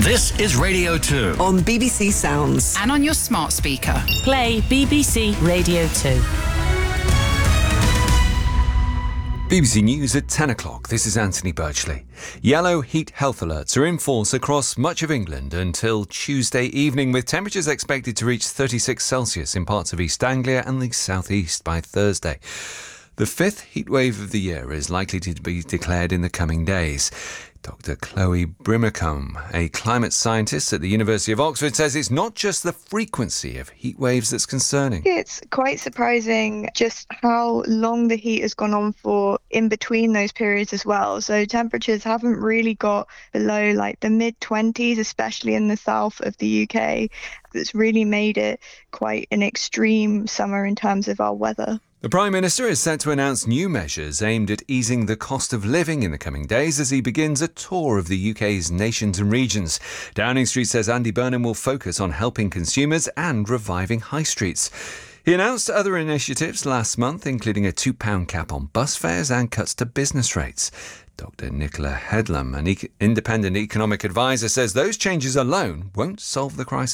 This is Radio 2 on BBC Sounds and on your smart speaker. Play BBC Radio 2. BBC News at 10 o'clock. This is Anthony Birchley. Yellow heat health alerts are in force across much of England until Tuesday evening, with temperatures expected to reach 36 Celsius in parts of East Anglia and the southeast by Thursday. The fifth heatwave of the year is likely to be declared in the coming days. Dr. Chloe Brimacombe, a climate scientist at the University of Oxford, says it's not just the frequency of heat waves that's concerning. It's quite surprising just how long the heat has gone on for in between those periods as well. So temperatures haven't really got below like the mid-20s, especially in the south of the UK. That's really made it quite an extreme summer in terms of our weather. The Prime Minister is set to announce new measures aimed at easing the cost of living in the coming days as he begins a tour of the UK's nations and regions. Downing Street says Andy Burnham will focus on helping consumers and reviving high streets. He announced other initiatives last month, including a £2 cap on bus fares and cuts to business rates. Dr. Nicola Headlam, an independent economic advisor, says those changes alone won't solve the crisis.